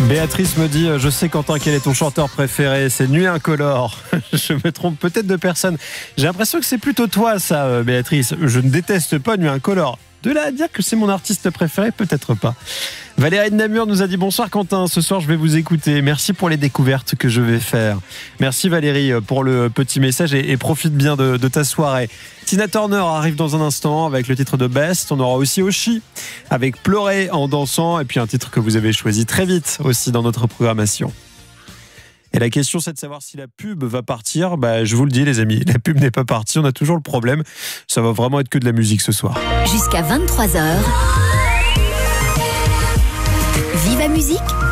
Béatrice me dit, je sais Quentin quel est ton chanteur préféré, c'est Nuit Incolore. Je me trompe peut-être de personne. J'ai l'impression que c'est plutôt toi ça, Béatrice. Je ne déteste pas Nuit Incolore. De là à dire que c'est mon artiste préféré, peut-être pas. Valérie de Namur nous a dit bonsoir Quentin, ce soir je vais vous écouter. Merci pour les découvertes que je vais faire. Merci Valérie pour le petit message et profite bien de ta soirée. Tina Turner arrive dans un instant avec le titre de Best. On aura aussi Oshi avec Pleurer en dansant et puis un titre que vous avez choisi très vite aussi dans notre programmation. Et la question, c'est de savoir si la pub va partir. Je vous le dis, les amis, la pub n'est pas partie. On a toujours le problème. Ça va vraiment être que de la musique ce soir. Jusqu'à 23h. Viva Musique